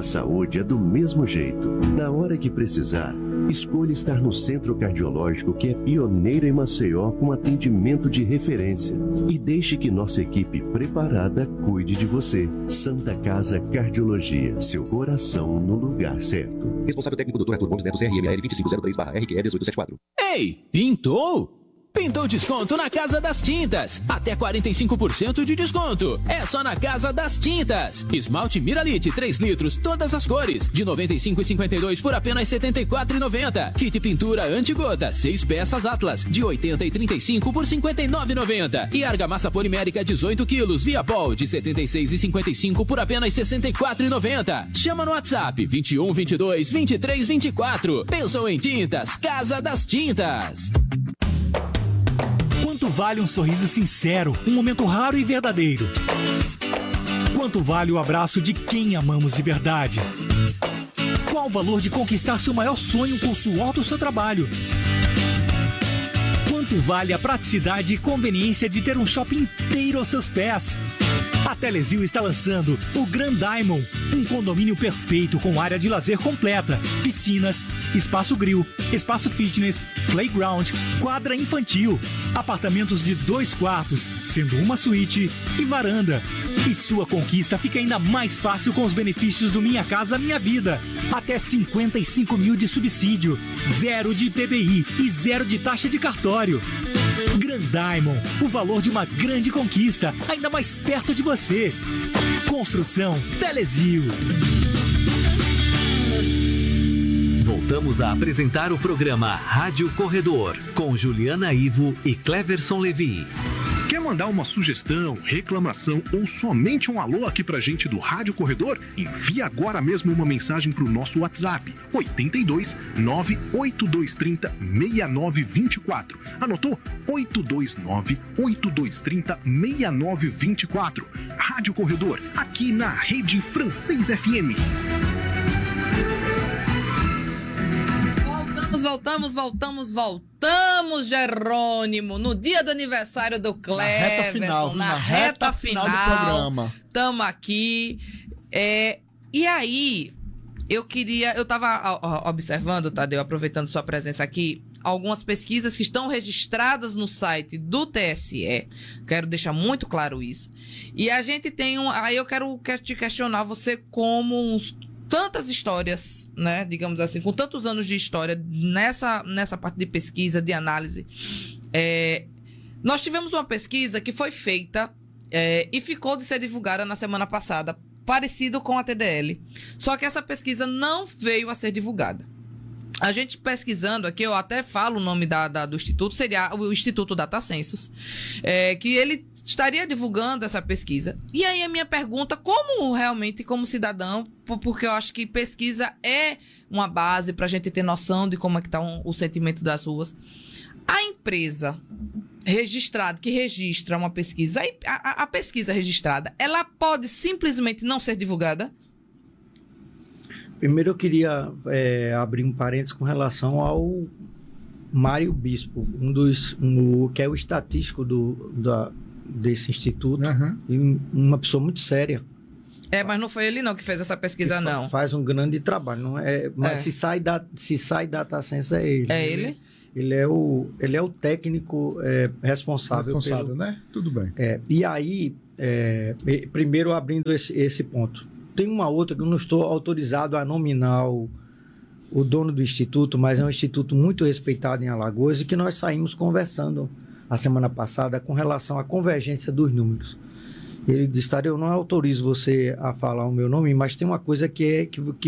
saúde é do mesmo jeito. Na hora que precisar, escolha estar no Centro Cardiológico, que é pioneiro em Maceió com atendimento de referência. E deixe que nossa equipe preparada cuide de você. Santa Casa Cardiologia, seu coração no lugar certo. Responsável técnico Dr. Arthur Gomes Neto, CRML 2503/RQE 1874. Ei, pintou? Pintou desconto na Casa das Tintas. Até 45% de desconto. É só na Casa das Tintas. Esmalte Miralite 3 litros, todas as cores. De R$ 95,52 por apenas R$ 74,90. Kit pintura anti-gota, 6 peças Atlas. De R$ 80,35 por R$ 59,90. E argamassa polimérica 18 quilos, Viapol. De R$ 76,55 por apenas R$ 64,90. Chama no WhatsApp 21 22 23 24. Pensou em tintas? Casa das Tintas. Quanto vale um sorriso sincero, um momento raro e verdadeiro? Quanto vale o abraço de quem amamos de verdade? Qual o valor de conquistar seu maior sonho com o suor do seu trabalho? Quanto vale a praticidade e conveniência de ter um shopping inteiro aos seus pés? A Telezil está lançando o Grand Diamond, um condomínio perfeito com área de lazer completa, piscinas, espaço grill, espaço fitness, playground, quadra infantil, apartamentos de 2 quartos, sendo uma suíte e varanda. E sua conquista fica ainda mais fácil com os benefícios do Minha Casa Minha Vida. Até 55 mil de subsídio, 0 de IPVI e 0 de taxa de cartório. Grand Diamond, o valor de uma grande conquista, ainda mais perto de você. Construção Telezil. Voltamos a apresentar o programa Rádio Corredor, com Juliana Ivo e Cleverson Levi. Quer mandar uma sugestão, reclamação ou somente um alô aqui pra gente do Rádio Corredor? Envie agora mesmo uma mensagem pro nosso WhatsApp, 82 98230 6924. Anotou? 829 8230 6924. Rádio Corredor, aqui na Rede Francês FM. Voltamos, Jerônimo, no dia do aniversário do Cleverson, na reta final do programa. Estamos aqui. E aí, eu estava observando, Tadeu, aproveitando sua presença aqui, algumas pesquisas que estão registradas no site do TSE. Quero deixar muito claro isso. E a gente tem aí eu quero te questionar você como tantas histórias, né, digamos assim, com tantos anos de história nessa parte de pesquisa, de análise. Nós tivemos uma pesquisa que foi feita e ficou de ser divulgada na semana passada, parecido com a TDL. Só que essa pesquisa não veio a ser divulgada. A gente pesquisando aqui, eu até falo o nome do instituto, seria o Instituto Data Census, que ele estaria divulgando essa pesquisa. E aí a minha pergunta, como cidadão, porque eu acho que pesquisa é uma base para a gente ter noção de como é que está o sentimento das ruas. A empresa registrada, que registra uma pesquisa, a pesquisa registrada, ela pode simplesmente não ser divulgada? Primeiro eu queria abrir um parênteses com relação ao Mário Bispo, que é o estatístico desse instituto, e uma pessoa muito séria. Mas não foi ele não que fez essa pesquisa, não. Faz um grande trabalho, não é? Mas se sai Data Science é ele. É ele? Ele é o técnico responsável, né? Tudo bem. E aí, primeiro abrindo esse ponto. Tem uma outra que eu não estou autorizado a nominar o dono do instituto, mas é um instituto muito respeitado em Alagoas e que nós saímos conversando a semana passada com relação à convergência dos números. Ele disse: eu não autorizo você a falar o meu nome, mas tem uma coisa que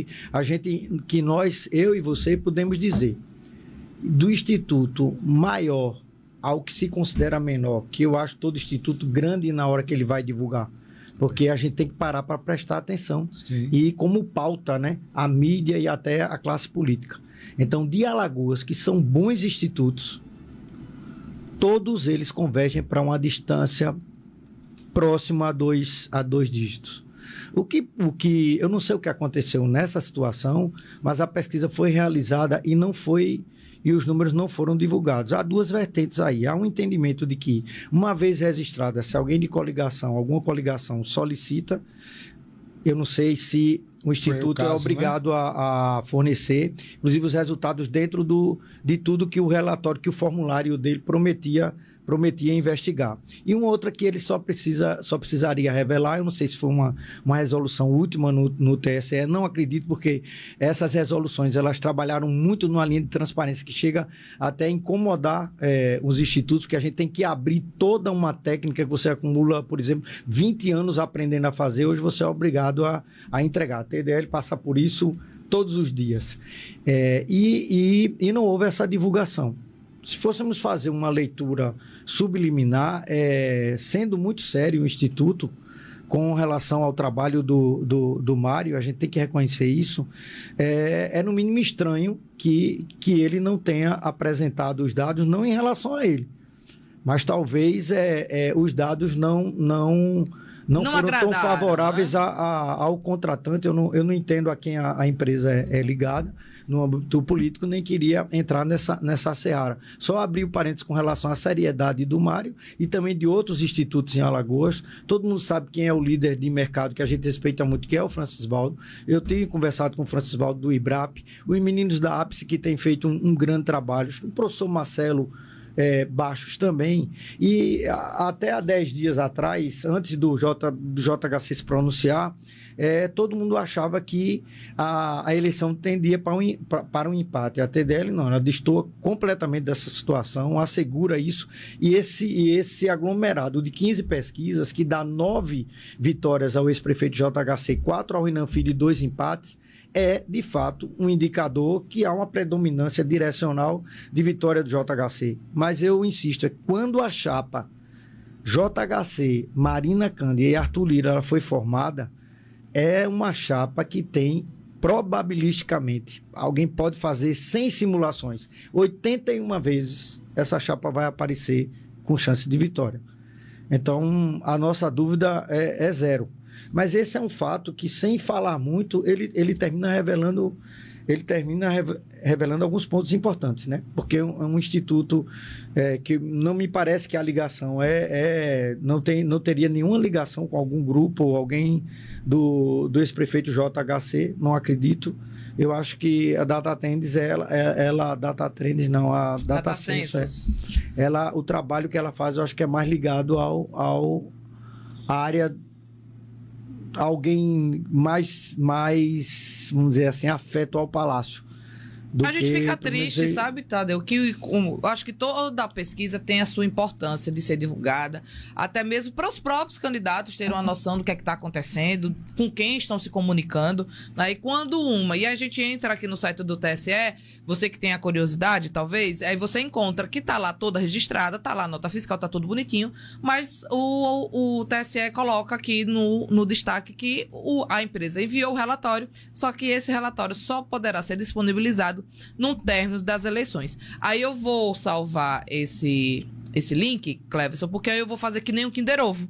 eu e você podemos dizer. Do instituto maior ao que se considera menor, que eu acho todo instituto grande na hora que ele vai divulgar, porque a gente tem que parar para prestar atenção. Sim. E como pauta, né, a mídia e até a classe política. Então, de Alagoas, que são bons institutos, todos eles convergem para uma distância próxima a dois dígitos. O que eu não sei o que aconteceu nessa situação, mas a pesquisa foi realizada e os números não foram divulgados. Há duas vertentes aí. Há um entendimento de que, uma vez registrada, se alguém de alguma coligação solicita, eu não sei se o Instituto é obrigado, né, a fornecer, inclusive os resultados dentro de tudo que o relatório, que o formulário dele prometia investigar. E uma outra que ele só precisaria revelar, eu não sei se foi uma resolução última no TSE, não acredito, porque essas resoluções, elas trabalharam muito numa linha de transparência que chega até incomodar os institutos, porque a gente tem que abrir toda uma técnica que você acumula, por exemplo, 20 anos aprendendo a fazer, hoje você é obrigado a entregar. A TDL passa por isso todos os dias. E não houve essa divulgação. Se fôssemos fazer uma leitura subliminar, sendo muito sério o Instituto com relação ao trabalho do Mário, a gente tem que reconhecer isso, é no mínimo estranho que ele não tenha apresentado os dados, não em relação a ele, mas talvez os dados não foram tão favoráveis, né, ao contratante. Eu não entendo a quem a empresa é ligada no âmbito político, nem queria entrar nessa seara. Só abrir o parênteses com relação à seriedade do Mário e também de outros institutos em Alagoas. Todo mundo sabe quem é o líder de mercado que a gente respeita muito, que é o Francisvaldo. Eu tenho conversado com o Francisvaldo do IBRAP, os meninos da APSE que têm feito um grande trabalho, o professor Marcelo Baixos também, e até há 10 dias atrás, antes do JHC se pronunciar, todo mundo achava que a eleição tendia para um empate. A TDL não, ela destoa completamente dessa situação, assegura isso, e esse aglomerado de 15 pesquisas, que dá 9 vitórias ao ex-prefeito JHC, 4 ao Renan Filho e 2 empates, é, de fato, um indicador que há uma predominância direcional de vitória do JHC. Mas eu insisto, quando a chapa JHC, Marina Cândido e Arthur Lira ela foi formada, é uma chapa que tem, probabilisticamente, alguém pode fazer 100 simulações, 81 vezes essa chapa vai aparecer com chance de vitória. Então, a nossa dúvida é zero. Mas esse é um fato que, sem falar muito, ele termina revelando alguns pontos importantes, né? Porque é um instituto que não me parece que a ligação não teria nenhuma ligação com algum grupo ou alguém do ex-prefeito JHC, não acredito. Eu acho que a Data Trends, a Data Census, o trabalho que ela faz, eu acho que é mais ligado à área, alguém mais, vamos dizer assim, afeto ao palácio. A gente fica triste, sabe, Tadeu? Eu acho que toda pesquisa tem a sua importância de ser divulgada, até mesmo para os próprios candidatos terem uma noção do que é que está acontecendo, com quem estão se comunicando, né? E a gente entra aqui no site do TSE, você que tem a curiosidade, talvez, aí você encontra que tá lá toda registrada, tá lá a nota fiscal, tá tudo bonitinho, mas o TSE coloca aqui no destaque que a empresa enviou o relatório, só que esse relatório só poderá ser disponibilizado no término das eleições. Aí eu vou salvar esse link, Cleverson, porque aí eu vou fazer que nem o Kinder Ovo.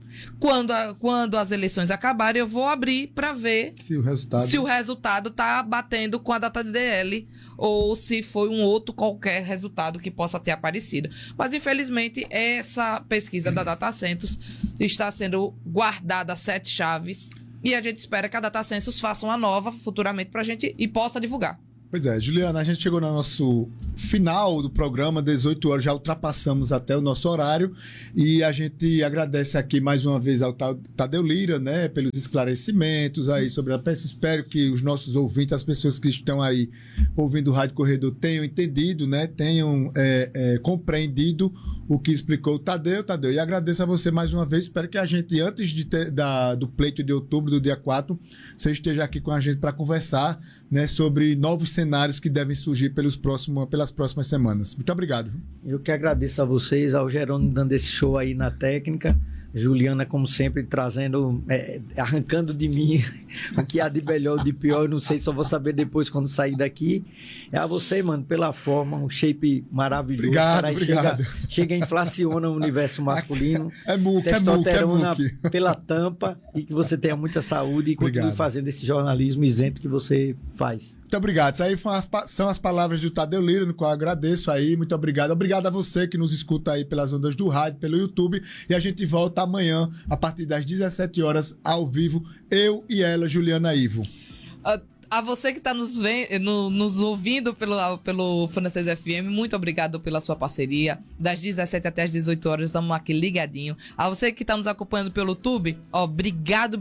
Quando as eleições acabarem, eu vou abrir para ver se o resultado tá batendo com a data DL ou se foi um outro qualquer resultado que possa ter aparecido. Mas, infelizmente, essa pesquisa da Data Census está sendo guardada a 7 chaves e a gente espera que a Data Census faça uma nova futuramente para a gente e possa divulgar. Pois é, Juliana, a gente chegou no nosso final do programa, 18 horas, já ultrapassamos até o nosso horário e a gente agradece aqui mais uma vez ao Tadeu Lira, né, pelos esclarecimentos aí sobre a peça. Espero que os nossos ouvintes, as pessoas que estão aí ouvindo o Rádio Corredor tenham entendido, né, tenham compreendido o que explicou o Tadeu, e agradeço a você mais uma vez. Espero que a gente, antes do pleito de outubro, do dia 4, você esteja aqui com a gente para conversar, né, sobre novos cenários que devem surgir pelas próximas semanas. Muito obrigado. Eu que agradeço a vocês, ao Jerônimo dando esse show aí na técnica, Juliana, como sempre, trazendo, arrancando de mim o que há de melhor ou de pior, eu não sei, só vou saber depois quando sair daqui. É a você, mano, pela forma, um shape maravilhoso. Obrigado. Chega inflaciona o universo masculino. É muque. Pela tampa, e que você tenha muita saúde e continue fazendo esse jornalismo isento que você faz. Muito obrigado. Isso aí são as palavras do Tadeu Lira, no qual eu agradeço aí. Muito obrigado. Obrigado a você que nos escuta aí pelas ondas do rádio, pelo YouTube. E a gente volta voltar amanhã, a partir das 17 horas, ao vivo, eu e ela, Juliana Ivo. A você que está nos ouvindo pelo Francês FM, muito obrigado pela sua parceria. Das 17 até as 18 horas, estamos aqui ligadinho. A você que está nos acompanhando pelo YouTube, obrigado.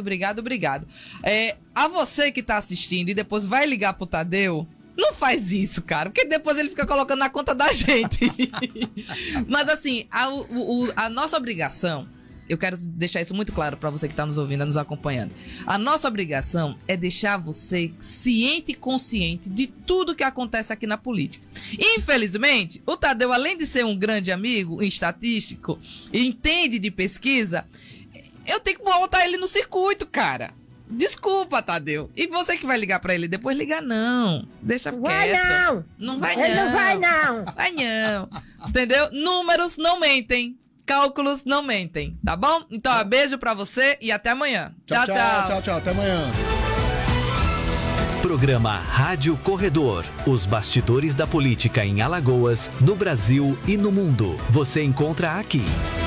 A você que está assistindo e depois vai ligar pro Tadeu, não faz isso, cara, porque depois ele fica colocando na conta da gente. Mas assim, a nossa obrigação... Eu quero deixar isso muito claro para você que está nos ouvindo, nos acompanhando. A nossa obrigação é deixar você ciente e consciente de tudo que acontece aqui na política. Infelizmente, o Tadeu, além de ser um grande amigo estatístico, entende de pesquisa, eu tenho que botar ele no circuito, cara. Desculpa, Tadeu. E você que vai ligar pra ele depois, liga não. Deixa quieto. Não vai não. Ele não vai não. Vai não. Entendeu? Números não mentem. Cálculos não mentem, tá bom? Então, beijo pra você e até amanhã. Tchau. Até amanhã. Programa Rádio Corredor. Os bastidores da política em Alagoas, no Brasil e no mundo. Você encontra aqui.